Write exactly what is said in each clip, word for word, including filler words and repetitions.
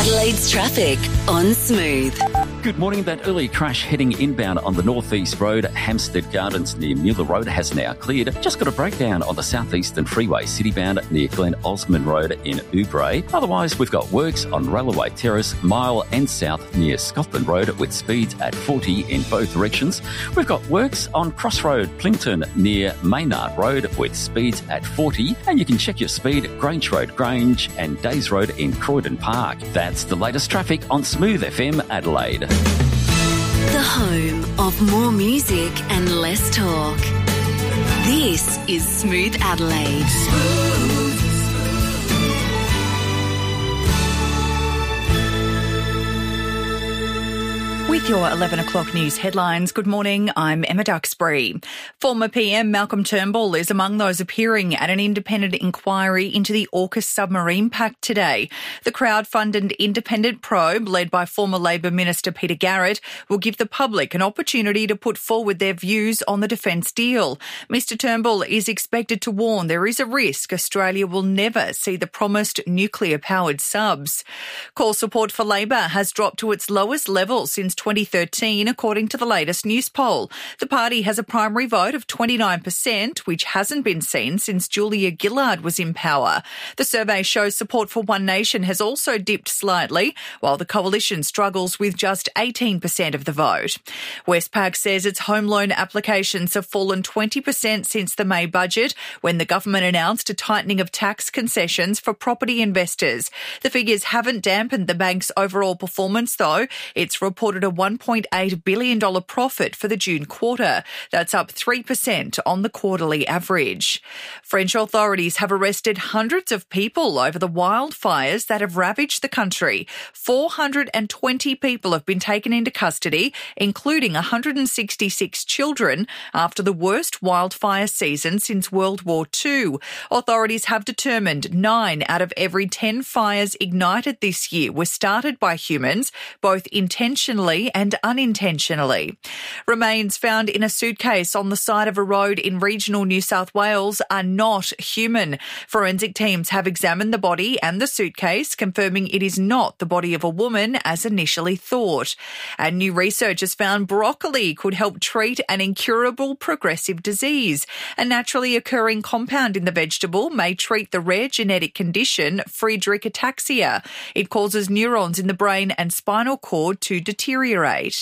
Adelaide's traffic on Smooth. Good morning. That early crash heading inbound on the northeast road, Hampstead Gardens near Mueller Road, has now cleared. Just got a breakdown on the southeastern freeway, citybound near Glen Osmond Road in Oubray. Otherwise, we've got works on Railway Terrace, Mile and South near Scotland Road with speeds at forty in both directions. We've got works on Crossroad Plympton near Maynard Road with speeds at forty. And you can check your speed at Grange Road, Grange and Days Road in Croydon Park. That's the latest traffic on Smooth F M Adelaide. The home of more music and less talk. This is Smooth Adelaide. Smooth. With your eleven o'clock news headlines, good morning, I'm Emma Duxbury. Former P M Malcolm Turnbull is among those appearing at an independent inquiry into the AUKUS submarine pact today. The crowd-funded independent probe, led by former Labor Minister Peter Garrett, will give the public an opportunity to put forward their views on the defence deal. Mister Turnbull is expected to warn there is a risk Australia will never see the promised nuclear-powered subs. Core support for Labor has dropped to its lowest level since twenty thirteen, according to the latest news poll. The party has a primary vote of twenty-nine percent, which hasn't been seen since Julia Gillard was in power. The survey shows support for One Nation has also dipped slightly, while the coalition struggles with just eighteen percent of the vote. Westpac says its home loan applications have fallen twenty percent since the May budget, when the government announced a tightening of tax concessions for property investors. The figures haven't dampened the bank's overall performance, though. It's reported a one point eight billion dollars profit for the June quarter. That's up three percent on the quarterly average. French authorities have arrested hundreds of people over the wildfires that have ravaged the country. four hundred twenty people have been taken into custody, including one hundred sixty-six children, after the worst wildfire season since World War Two. Authorities have determined nine out of every ten fires ignited this year were started by humans, both intentionally and unintentionally. Remains found in a suitcase on the side of a road in regional New South Wales are not human. Forensic teams have examined the body and the suitcase, confirming it is not the body of a woman as initially thought. And new research has found broccoli could help treat an incurable progressive disease. A naturally occurring compound in the vegetable may treat the rare genetic condition Friedreich ataxia. It causes neurons in the brain and spinal cord to deteriorate.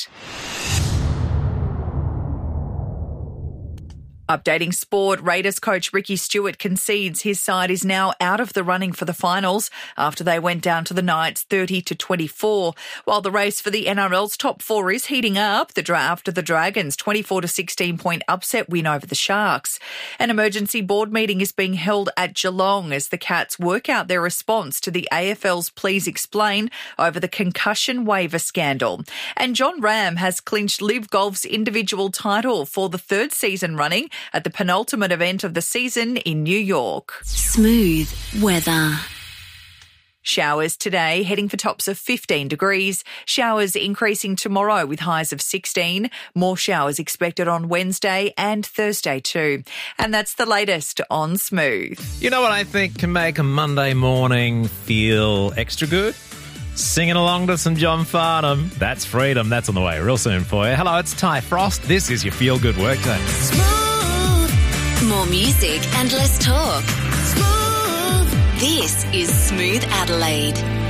Updating sport, Raiders coach Ricky Stuart concedes his side is now out of the running for the finals after they went down to the Knights thirty to twenty-four. While the race for the N R L's top four is heating up, the draft after the Dragons' twenty-four to sixteen point upset win over the Sharks. An emergency board meeting is being held at Geelong as the Cats work out their response to the A F L's Please Explain over the concussion waiver scandal. And John Ram has clinched Live Golf's individual title for the third season running at the penultimate event of the season in New York. Smooth weather. Showers today, heading for tops of fifteen degrees. Showers increasing tomorrow with highs of sixteen. More showers expected on Wednesday and Thursday too. And that's the latest on Smooth. You know what I think can make a Monday morning feel extra good? Singing along to some John Farnham. That's freedom. That's on the way real soon for you. Hello, it's Ty Frost. This is your Feel Good Workday. Smooth. More music and less talk. Smooth. This is Smooth Adelaide.